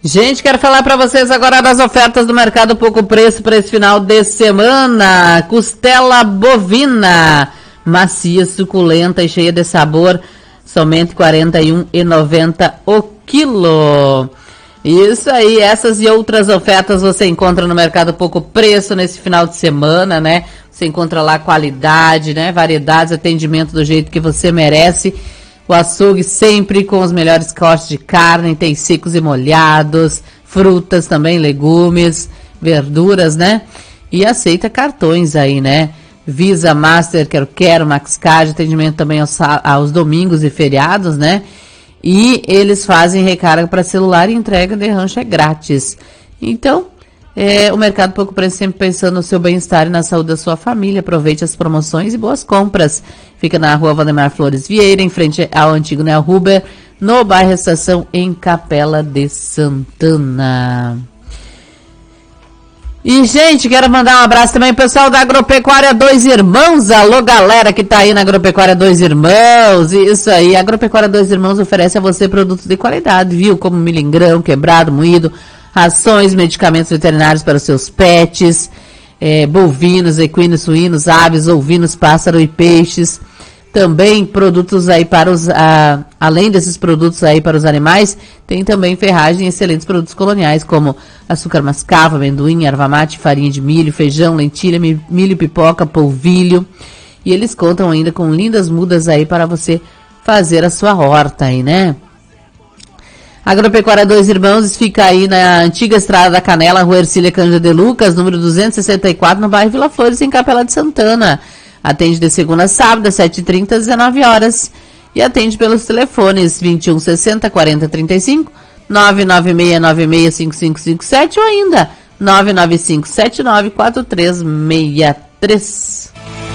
Gente, quero falar para vocês agora das ofertas do Mercado Pouco Preço para esse final de semana. Costela bovina, macia, suculenta e cheia de sabor, somente R$ 41,90 o quilo. Isso aí, essas e outras ofertas você encontra no Mercado Pouco Preço nesse final de semana, né? Você encontra lá qualidade, né? Variedades, atendimento do jeito que você merece. O açougue sempre com os melhores cortes de carne, tem secos e molhados, frutas também, legumes, verduras, né? E aceita cartões aí, né? Visa, Master, Quero, Maxcard, atendimento também aos domingos e feriados, né? E eles fazem recarga para celular e entrega de rancho é grátis. Então, o Mercado Pouco Preço sempre pensando no seu bem-estar e na saúde da sua família. Aproveite as promoções e boas compras. Fica na rua Valdemar Flores Vieira, em frente ao antigo Neo Huber, no bairro Estação, em Capela de Santana. E, gente, quero mandar um abraço também pro pessoal da Agropecuária Dois Irmãos. Alô, galera que tá aí na Agropecuária Dois Irmãos. Isso aí, a Agropecuária Dois Irmãos oferece a você produtos de qualidade, viu? Como milingrão, quebrado, moído, rações, medicamentos veterinários para os seus pets, bovinos, equinos, suínos, aves, ovinos, pássaro e peixes. Também produtos aí para além desses produtos aí para os animais, tem também ferragem e excelentes produtos coloniais, como açúcar mascavo, amendoim, erva mate, farinha de milho, feijão, lentilha, milho, pipoca, polvilho. E eles contam ainda com lindas mudas aí para você fazer a sua horta aí, né? Agropecuária Dois Irmãos fica aí na antiga Estrada da Canela, Rua Ercília Cândido de Lucas, número 264, no bairro Vila Flores, em Capela de Santana. Atende de segunda a sábado, às 7h30 às 19 horas. E atende pelos telefones 2160 4035, 996965557 ou ainda 995794363.